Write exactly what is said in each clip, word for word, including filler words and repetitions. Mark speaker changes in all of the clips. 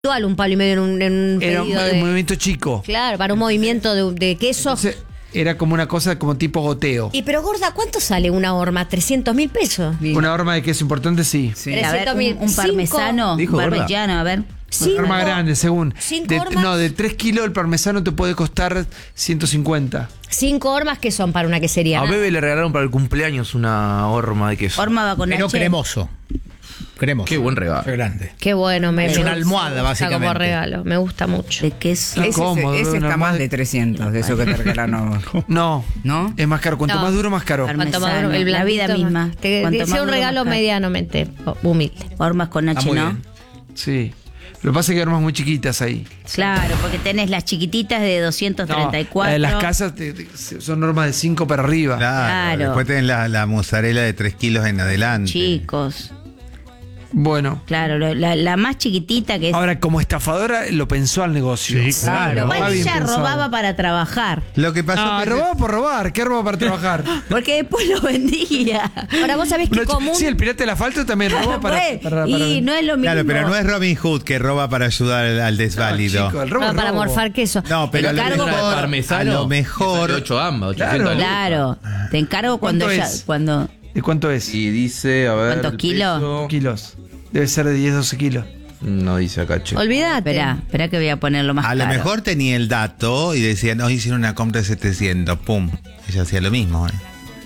Speaker 1: un palo y medio en un, en un
Speaker 2: Era un,
Speaker 1: pedido
Speaker 2: un
Speaker 1: de...
Speaker 2: movimiento chico.
Speaker 1: Claro, para un movimiento de, de queso.
Speaker 2: Entonces, era como una cosa como tipo goteo.
Speaker 1: Y pero gorda, ¿cuánto sale una horma? ¿trescientos mil pesos?
Speaker 2: Una horma de queso importante, sí.
Speaker 3: Sí.
Speaker 4: A ver, un, un parmesano,
Speaker 5: Dijo
Speaker 4: un
Speaker 5: gorda.
Speaker 4: parmigiano, a ver.
Speaker 2: Una
Speaker 1: Cinco-
Speaker 2: horma grande, según.
Speaker 1: cinco
Speaker 2: De-
Speaker 1: hormas.
Speaker 2: no, de tres kilos el parmesano te puede costar ciento cincuenta.
Speaker 1: Cinco hormas que son para una quesería.
Speaker 5: A
Speaker 1: ¿no?
Speaker 5: Bebe le regalaron para el cumpleaños una horma de queso.
Speaker 4: Horma va con
Speaker 6: Pero
Speaker 4: H.
Speaker 6: cremoso. Cremoso.
Speaker 5: Qué buen regalo.
Speaker 6: Qué grande.
Speaker 1: Qué bueno, me
Speaker 6: Es
Speaker 1: me
Speaker 6: una
Speaker 1: gusta,
Speaker 6: almohada,
Speaker 1: me gusta
Speaker 6: básicamente.
Speaker 1: como regalo, me gusta mucho.
Speaker 4: De queso.
Speaker 2: Qué
Speaker 3: Ese,
Speaker 2: cómodo,
Speaker 3: ese
Speaker 2: una
Speaker 3: está
Speaker 2: más
Speaker 3: más
Speaker 2: de-
Speaker 3: de trescientos, de eso que te regalaron.
Speaker 2: No,
Speaker 3: ¿No?
Speaker 2: es más caro. Cuanto
Speaker 1: No.
Speaker 2: más duro, más caro.
Speaker 4: Parmesano.
Speaker 1: Cuanto más duro, el
Speaker 4: La vida
Speaker 1: blandito,
Speaker 4: misma.
Speaker 1: más- Te
Speaker 4: Cuanto
Speaker 1: decía
Speaker 4: más
Speaker 1: un
Speaker 4: duro,
Speaker 1: regalo
Speaker 4: más caro.
Speaker 1: medianamente humilde.
Speaker 4: Hormas con H,
Speaker 6: muy
Speaker 4: ¿no?
Speaker 6: bien.
Speaker 2: Sí. Lo que pasa es que hay hormas muy chiquitas ahí.
Speaker 4: Claro, porque tenés las chiquititas de doscientos treinta y cuatro.
Speaker 2: No, la de las casas te- te- son normas de cinco para arriba.
Speaker 7: Claro.
Speaker 4: Claro.
Speaker 7: Después tenés la, la mozzarella de tres kilos en adelante.
Speaker 4: Chicos.
Speaker 2: Bueno.
Speaker 4: Claro, lo- la, la más chiquitita que es.
Speaker 2: Ahora, como estafadora, lo pensó al negocio.
Speaker 6: Sí, claro.
Speaker 2: Va
Speaker 4: Igual
Speaker 2: bien
Speaker 4: ella
Speaker 2: pensado.
Speaker 4: robaba para trabajar.
Speaker 7: Lo que pasó
Speaker 2: No,
Speaker 7: que
Speaker 2: robaba por robar. ¿Qué roba para trabajar?
Speaker 4: Porque después lo vendía.
Speaker 1: Ahora vos sabés que
Speaker 2: No,
Speaker 1: común...
Speaker 2: Sí, el pirata del asfalto también robó para,
Speaker 4: Pues,
Speaker 2: para- para-
Speaker 4: y no es lo mismo.
Speaker 7: Claro, pero no es Robin Hood que roba para ayudar al, al desválido.
Speaker 2: No, chico, el robo
Speaker 1: Ah,
Speaker 2: es
Speaker 1: para
Speaker 2: robo.
Speaker 1: morfar queso.
Speaker 7: No, pero
Speaker 4: El
Speaker 7: a lo
Speaker 4: cargo
Speaker 7: mejor,
Speaker 4: por
Speaker 5: parmesano,
Speaker 7: a lo mejor
Speaker 5: que salió ocho ambas, ochocientos
Speaker 2: Claro.
Speaker 5: lucas.
Speaker 4: Claro. Te encargo cuando
Speaker 2: ¿Cuánto
Speaker 4: ya.
Speaker 2: es?
Speaker 4: Cuando.
Speaker 2: ¿De cuánto es?
Speaker 5: Y dice, a ver.
Speaker 4: ¿Cuántos
Speaker 5: el
Speaker 4: kilos?
Speaker 5: peso.
Speaker 2: Kilos. Debe ser de diez, doce kilos.
Speaker 5: No dice acá, che.
Speaker 1: Olvídate.
Speaker 4: Espera, espera que voy a ponerlo más
Speaker 7: a lo
Speaker 4: claro.
Speaker 7: mejor tenía el dato y decían, hoy hicieron una compra de setecientos, pum. Ella hacía lo mismo. ¿eh?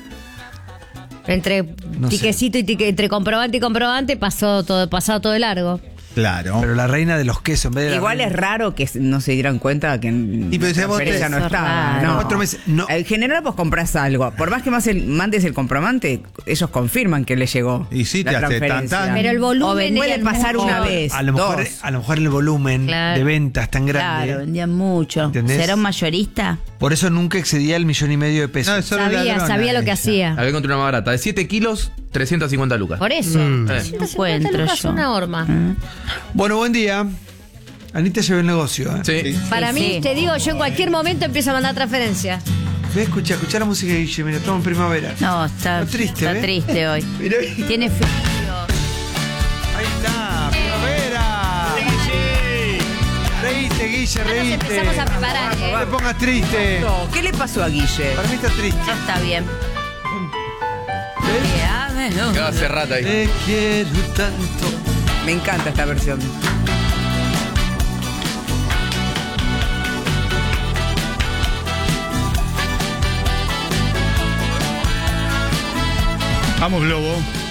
Speaker 1: Entre
Speaker 2: No sé.
Speaker 1: tiquecito y tique, entre comprobante y comprobante pasó todo, pasado todo de largo.
Speaker 7: Claro.
Speaker 2: Pero la reina de los quesos, en vez de la
Speaker 3: Igual
Speaker 2: reina-
Speaker 3: es raro que no se dieran cuenta que en
Speaker 7: Y pero si
Speaker 3: la
Speaker 7: vos te-
Speaker 3: transferencia no
Speaker 4: Eso es
Speaker 3: estaba.
Speaker 4: raro.
Speaker 3: No.
Speaker 2: Cuatro meses, no.
Speaker 3: En general vos compras algo. Por más que más el- mandes el comprobante, ellos confirman que le llegó
Speaker 7: Y sí,
Speaker 3: la
Speaker 7: te hace
Speaker 3: transferencia.
Speaker 7: tan, tan.
Speaker 1: Pero el volumen
Speaker 3: O puede
Speaker 1: era
Speaker 3: pasar
Speaker 1: mucho.
Speaker 3: una vez,
Speaker 2: A lo mejor,
Speaker 3: dos.
Speaker 2: a lo mejor el volumen
Speaker 1: Claro.
Speaker 2: de ventas tan grande.
Speaker 4: Claro, vendían mucho.
Speaker 2: ¿Entendés?
Speaker 4: ¿Será un mayorista?
Speaker 2: Por eso nunca excedía el millón y medio de pesos.
Speaker 7: No, es solo
Speaker 1: Sabía,
Speaker 7: ladrona
Speaker 1: sabía lo que
Speaker 7: ella.
Speaker 1: hacía.
Speaker 5: Acá encontré una más barata. De siete kilos, trescientas cincuenta lucas.
Speaker 1: Por eso.
Speaker 5: Eh.
Speaker 1: trescientos cincuenta
Speaker 4: Encuentro
Speaker 1: lucas
Speaker 4: yo.
Speaker 1: una horma.
Speaker 2: Bueno, buen día. Anita lleva el negocio. ¿eh?
Speaker 5: Sí.
Speaker 1: Para
Speaker 4: Sí,
Speaker 1: mí,
Speaker 4: sí.
Speaker 1: te digo, yo en cualquier momento empiezo a mandar transferencias.
Speaker 2: Ve, escucha, escucha la música de Guille. Mira, estamos en primavera.
Speaker 4: No, está,
Speaker 2: Está triste,
Speaker 4: está
Speaker 2: ¿ves?
Speaker 4: triste hoy.
Speaker 2: Mirá ahí.
Speaker 4: Tiene frío.
Speaker 2: Ahí está, primavera. Reíste, Guille,
Speaker 1: Ya nos
Speaker 2: reíste.
Speaker 1: empezamos a preparar,
Speaker 2: No te
Speaker 1: ¿eh?
Speaker 2: pongas triste.
Speaker 3: No, ¿qué le pasó a Guille?
Speaker 2: Para mí está triste.
Speaker 4: No está bien.
Speaker 5: Queda hace rata ahí.
Speaker 2: Te quiero tanto.
Speaker 3: Me encanta esta versión.
Speaker 6: Vamos, Globo.